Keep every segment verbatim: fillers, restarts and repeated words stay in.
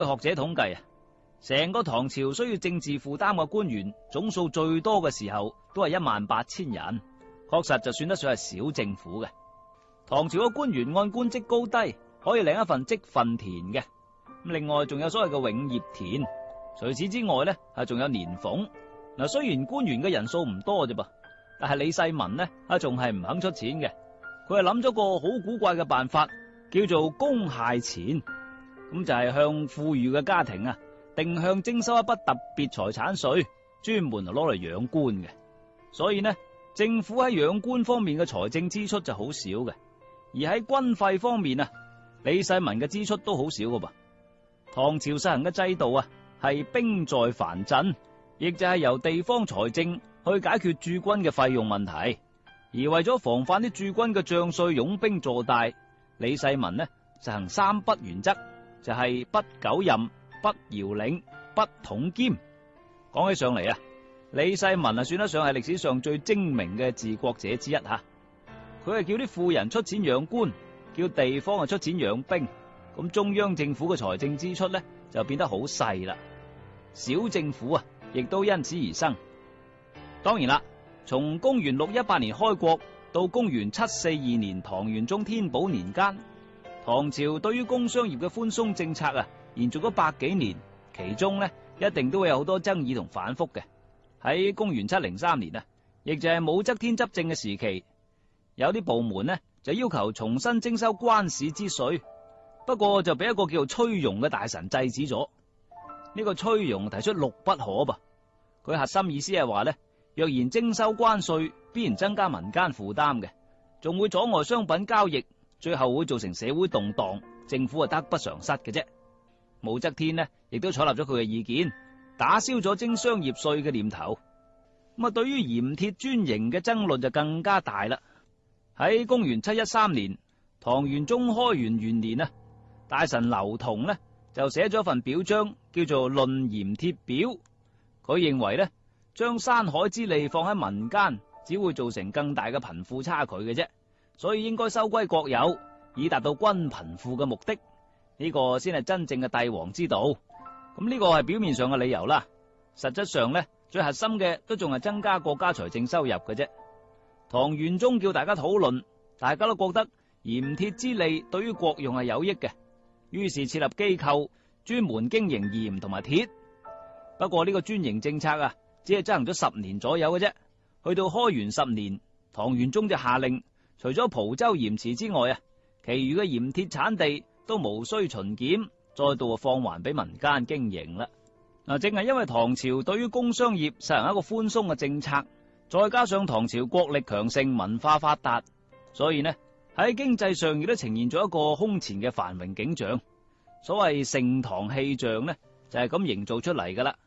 學者統計啊，成個唐朝需要政治負擔嘅官員總數最多嘅時候都係一萬八千人，確實就算得上係小政府嘅。唐朝嘅官員按官職高低可以領一份職分田嘅，咁另外仲有所謂嘅永業田。除此之外呢，係仲有年俸。嗱，雖然官員嘅人數唔多啫噃，但係李世民呢啊仲係唔肯出錢嘅。佢係諗咗個好古怪嘅辦法，叫做公械錢。咁就係向富裕嘅家庭啊，定向徵收一筆特別財產稅，專門攞嚟養官嘅。所以呢，政府喺養官方面嘅財政支出就好少嘅，而喺軍費方面啊，李世民嘅支出都好少噶噃。唐朝實行嘅制度啊，係兵在藩鎮，亦就係由地方財政去解決駐軍嘅費用問題。而為咗防範啲駐軍嘅將帥擁兵做大，李世民呢實行三不原則。就係、是、不久任、不遙領、不統兼。講起上嚟啊，李世民啊算得上係歷史上最精明嘅治國者之一吓。佢係叫啲富人出錢養官，叫地方啊出錢養兵，咁中央政府嘅財政支出呢就變得好細啦。小政府啊亦都因此而生。當然啦，從公元六一八年開國到公元七四二年唐玄宗天寶年間，唐朝對於工商業嘅寬鬆政策啊，延續咗百幾年，其中呢一定都會有好多爭議同反覆嘅。喺公元七零三年啊，亦就係武則天執政嘅時期，有啲部門呢就要求重新徵收關市之稅，不過就俾一個叫崔融嘅大臣制止咗。呢個崔融提出六不可噃，佢核心意思係話呢，若然徵收關稅，必然增加民間負擔嘅，仲會阻礙商品交易。最後會造成社會動盪，政府啊得不償失嘅啫。武則天呢亦都採納咗佢嘅意見，打消咗徵商業稅嘅念頭。咁啊，對於鹽鐵專營嘅爭論就更加大啦。喺公元七一三年，唐玄宗開元元年啊，大臣劉同呢就寫咗份表彰，叫做《論鹽鐵表》。佢認為呢，將山海之利放喺民間，只會造成更大嘅貧富差距嘅啫。所以應該收歸國有，以達到均貧富嘅目的，呢個先係真正嘅帝王之道。咁呢個係表面上嘅理由啦，實質上呢，最核心嘅都仲係增加國家財政收入嘅啫。唐玄宗叫大家討論，大家都覺得鹽鐵之利對於國用係有益嘅，於是設立機構專門經營鹽同埋鐵。不過呢個專營政策啊，只係執行咗十年左右嘅啫。去到開元十年，唐玄宗就下令，除咗蒲州鹽池之外啊，其餘嘅鹽鐵產地都無需巡檢，再度放還俾民間經營啦。嗱，正係因為唐朝對於工商業實行一個寬鬆嘅政策，再加上唐朝國力強盛、文化發達，所以呢喺經濟上亦都呈現咗一個空前嘅繁榮景象。所謂盛唐氣象呢，就係咁營造出嚟噶啦。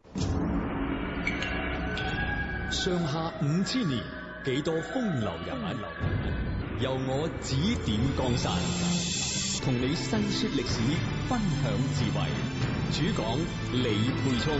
上下五千年，幾多風流人物，由我指點江山，同你細說歷史，分享智慧。主講李沛聰。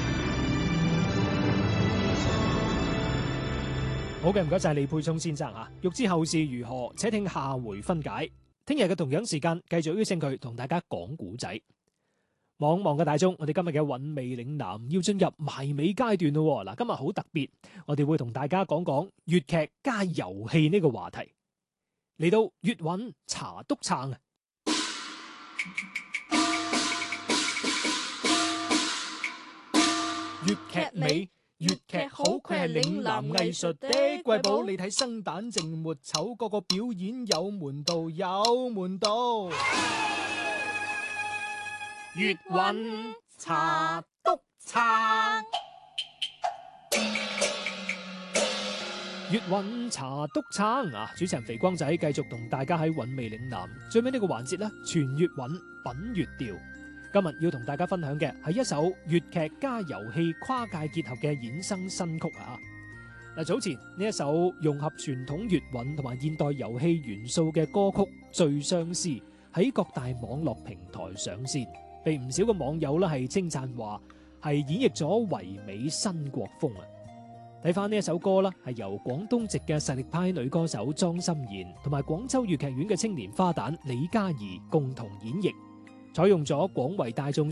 好嘅，唔該晒李沛聰先生啊！欲知後事如何，且聽下回分解。聽日嘅同樣時間，繼續邀請佢同大家講古仔。望望嘅大眾，我哋今日嘅韻味嶺南要進入埋尾階段咯。嗱，今日好特別，我哋會同大家講講粵劇加遊戲呢個話題。嚟到粵韻茶篤撐啊！粵劇美，粵劇好，佢係嶺南藝術的瑰寶。你睇生旦淨末丑，個個表演有門道，有門道。粵韻茶篤撐，粵韻茶篤撐啊！主持人肥光仔繼續同大家喺韻味嶺南最尾呢個環節咧，全粵韻品粵調。今日要同大家分享嘅係一首粵劇加遊戲跨界結合嘅衍生新曲啊！嗱，早前呢一首融合傳統粵韻同埋現代遊戲元素嘅歌曲《最相思》喺各大網絡平台上線。被唔少嘅網友咧係稱讚話係演繹咗唯美新國風啊！睇翻呢一首歌啦，係由廣東籍嘅實力派女歌手莊心妍同埋廣州粵劇院嘅青年花旦李嘉怡共同演繹。 採用咗廣為大眾